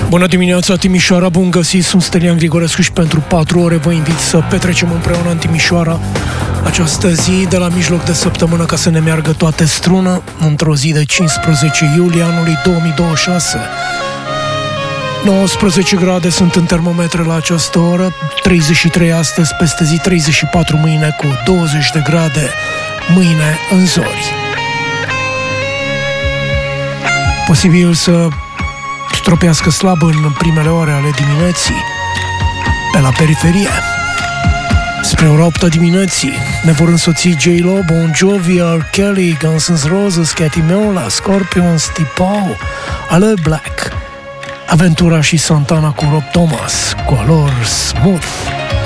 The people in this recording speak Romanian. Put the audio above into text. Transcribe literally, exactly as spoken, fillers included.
Bună dimineața, Timișoara, bun găsit, sunt Stelian Grigorescu și pentru patru ore vă invit să petrecem împreună în Timișoara această zi de la mijloc de săptămână ca să ne meargă toate strună într-o zi de cincisprezece iulie anului două mii douăzeci și șase. nouăsprezece grade sunt în termometre la această oră, treizeci și trei astăzi, peste zi treizeci și patru mâine cu douăzeci de grade, mâine în zori. Posibil să stropească slab în primele ore ale dimineții, pe la periferie. Spre ora optă dimineții ne vor însoți J-Lo, Bon Jovi, R. Kelly, Guns N' Roses, Katy Meola, Scorpions, T-Paul, Ale Black, Aventura și Santana cu Rob Thomas, cu a lor Smooth.